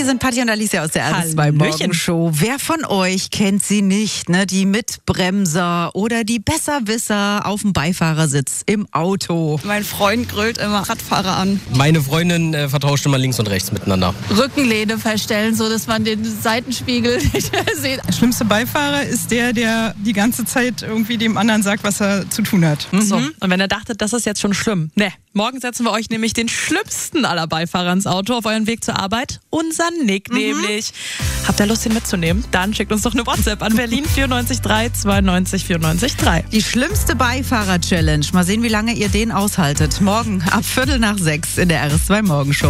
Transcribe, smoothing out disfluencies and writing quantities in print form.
hier sind Patti und Alicia aus der RS2 Morgenshow. Wer von euch kennt sie nicht, ne? Die Mitbremser oder die Besserwisser auf dem Beifahrersitz im Auto. Mein Freund grölt immer Radfahrer an. Meine Freundin vertauscht immer links und rechts miteinander. Rückenlehne verstellen, so dass man den Seitenspiegel nicht mehr sieht. Der schlimmste Beifahrer ist der die ganze Zeit irgendwie dem anderen sagt, was er zu tun hat. So, und wenn ihr dachtet, das ist jetzt schon schlimm. Ne, morgen setzen wir euch nämlich den schlimmsten aller Beifahrer ins Auto auf euren Weg zur Arbeit. Unser Nick nämlich. Habt ihr Lust, ihn mitzunehmen? Dann schickt uns doch eine WhatsApp an Berlin 94 92 94 3. Die schlimmste Beifahrer-Challenge. Mal sehen, wie lange ihr den aushaltet. Morgen ab 5:45 in der RS2 Morgenshow.